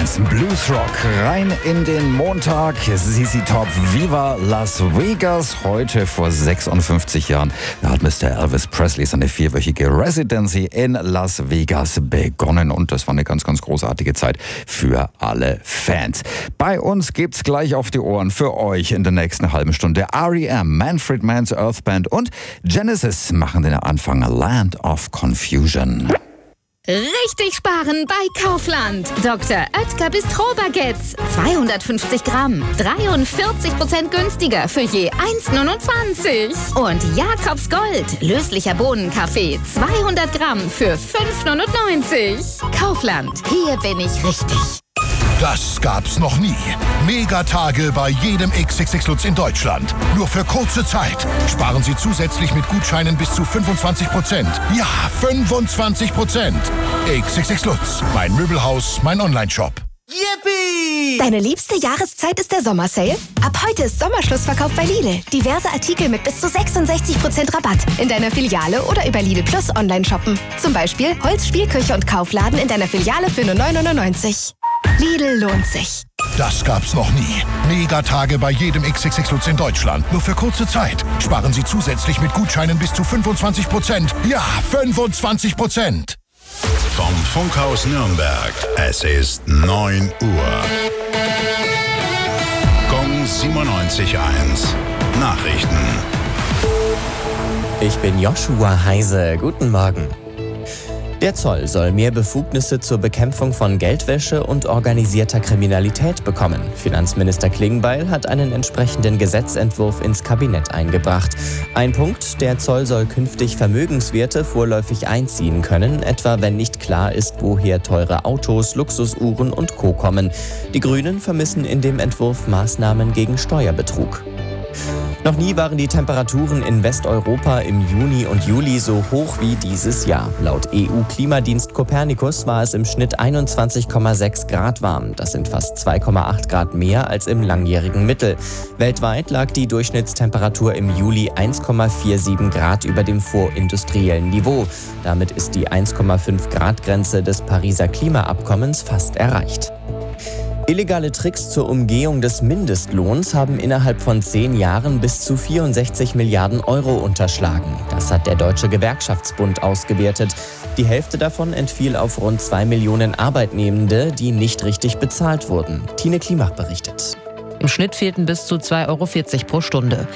97.1 Blues Rock. Rein in den Montag. ZZ Top, Viva Las Vegas. Heute vor 56 Jahren hat Mr. Elvis Presley seine 4-wöchige Residency in Las Vegas begonnen. Und das war eine ganz, ganz großartige Zeit für alle Fans. Bei uns gibt's gleich auf die Ohren für euch in der nächsten halben Stunde R.E.M., Manfred Mann's Earth Band und Genesis machen den Anfang Land of Confusion. Richtig sparen bei Kaufland. Dr. Oetker Bistro-Baguettes. 250 Gramm. 43% günstiger für je 1,29. Und Jakobs Gold. Löslicher Bohnenkaffee. 200 Gramm für 5,99. Kaufland. Hier bin ich richtig. Das gab's noch nie. Megatage bei jedem XXX Lutz in Deutschland. Nur für kurze Zeit. Sparen Sie zusätzlich mit Gutscheinen bis zu 25%. Ja, 25%. XXX Lutz. Mein Möbelhaus, mein Onlineshop. Yippie! Deine liebste Jahreszeit ist der Sommersale? Ab heute ist Sommerschlussverkauf bei Lidl. Diverse Artikel mit bis zu 66% Rabatt. In deiner Filiale oder über Lidl Plus online shoppen. Zum Beispiel Holz, Spielküche und Kaufladen in deiner Filiale für nur 9,99 €. Lidl lohnt sich. Das gab's noch nie. Megatage bei jedem XXX Lutz in Deutschland. Nur für kurze Zeit. Sparen Sie zusätzlich mit Gutscheinen bis zu 25%. Ja, 25%. Vom Funkhaus Nürnberg. Es ist 9 Uhr. Gong 97.1. Nachrichten. Ich bin Joshua Heise. Guten Morgen. Der Zoll soll mehr Befugnisse zur Bekämpfung von Geldwäsche und organisierter Kriminalität bekommen. Finanzminister Klingbeil hat einen entsprechenden Gesetzentwurf ins Kabinett eingebracht. Ein Punkt: Der Zoll soll künftig Vermögenswerte vorläufig einziehen können, etwa wenn nicht klar ist, woher teure Autos, Luxusuhren und Co. kommen. Die Grünen vermissen in dem Entwurf Maßnahmen gegen Steuerbetrug. Noch nie waren die Temperaturen in Westeuropa im Juni und Juli so hoch wie dieses Jahr. Laut EU-Klimadienst Copernicus war es im Schnitt 21,6 Grad warm. Das sind fast 2,8 Grad mehr als im langjährigen Mittel. Weltweit lag die Durchschnittstemperatur im Juli 1,47 Grad über dem vorindustriellen Niveau. Damit ist die 1,5 Grad Grenze des Pariser Klimaabkommens fast erreicht. Illegale Tricks zur Umgehung des Mindestlohns haben innerhalb von 10 Jahren bis zu 64 Milliarden € unterschlagen. Das hat der Deutsche Gewerkschaftsbund ausgewertet. Die Hälfte davon entfiel auf rund 2 Millionen Arbeitnehmende, die nicht richtig bezahlt wurden. Tine Klimach berichtet. Im Schnitt fehlten bis zu 2,40 € pro Stunde.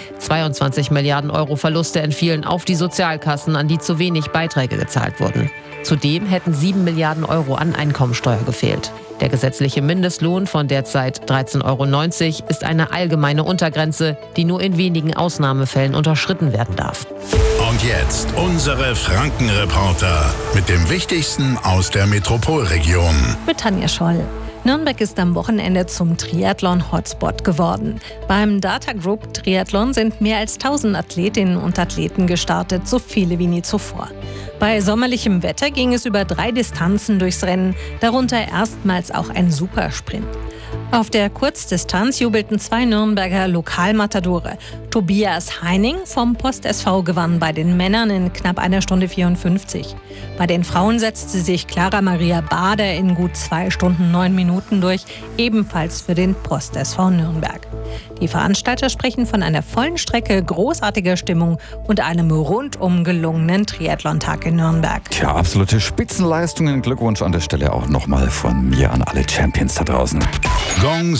22 Milliarden € Verluste entfielen auf die Sozialkassen, an die zu wenig Beiträge gezahlt wurden. Zudem hätten 7 Milliarden € an Einkommensteuer gefehlt. Der gesetzliche Mindestlohn von derzeit 13,90 € ist eine allgemeine Untergrenze, die nur in wenigen Ausnahmefällen unterschritten werden darf. Und jetzt unsere Frankenreporter mit dem Wichtigsten aus der Metropolregion. Mit Tanja Scholl. Nürnberg ist am Wochenende zum Triathlon-Hotspot geworden. Beim Data Group Triathlon sind mehr als 1000 Athletinnen und Athleten gestartet, so viele wie nie zuvor. Bei sommerlichem Wetter ging es über 3 Distanzen durchs Rennen, darunter erstmals auch ein Supersprint. Auf der Kurzdistanz jubelten 2 Nürnberger Lokalmatadore. Tobias Heining vom Post SV gewann bei den Männern in knapp 1 Stunde 54. Bei den Frauen setzte sich Clara Maria Bader in gut 2 Stunden 9 Minuten durch, ebenfalls für den Post SV Nürnberg. Die Veranstalter sprechen von einer vollen Strecke, großartiger Stimmung und einem rundum gelungenen Triathlontag in Nürnberg. Tja, absolute Spitzenleistungen. Glückwunsch an der Stelle auch nochmal von mir an alle Champions da draußen. Gong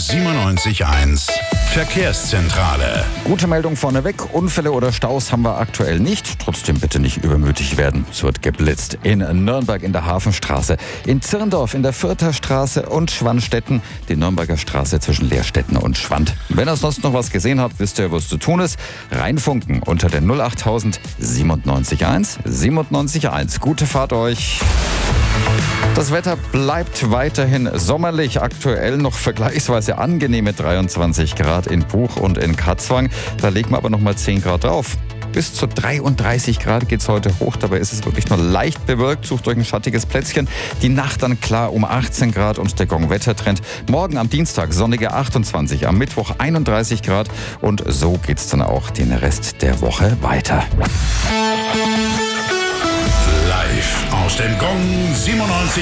97.1. Verkehrszentrale. Gute Meldung vorneweg. Unfälle oder Staus haben wir aktuell nicht. Trotzdem bitte nicht übermütig werden. Es wird geblitzt. In Nürnberg in der Hafenstraße, in Zirndorf in der Fürther Straße und Schwannstetten, die Nürnberger Straße zwischen Leerstetten und Schwand. Wenn ihr sonst noch was gesehen habt, wisst ihr, was zu tun ist. Reinfunken unter der 08000 97.1 97.1. Gute Fahrt euch. Das Wetter bleibt weiterhin sommerlich. Aktuell noch vergleichsweise angenehme 23 Grad in Buch und in Katzwang. Da legen wir aber noch mal 10 Grad drauf. Bis zu 33 Grad geht es heute hoch. Dabei ist es wirklich nur leicht bewölkt. Sucht euch ein schattiges Plätzchen. Die Nacht dann klar um 18 Grad und der Gong-Wettertrend. Morgen am Dienstag sonnige 28, am Mittwoch 31 Grad. Und so geht es dann auch den Rest der Woche weiter. Live aus dem Gong 97.